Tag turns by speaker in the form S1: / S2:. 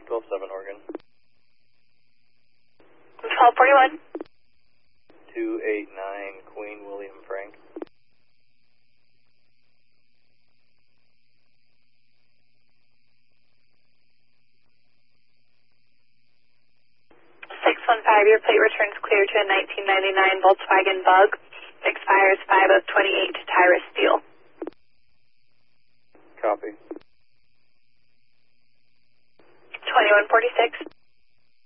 S1: 12-7 Oregon.
S2: 1241.
S1: 289 Queen William Frank.
S2: 615, your plate returns clear to a 1999 Volkswagen Bug. Expires 5 of 28.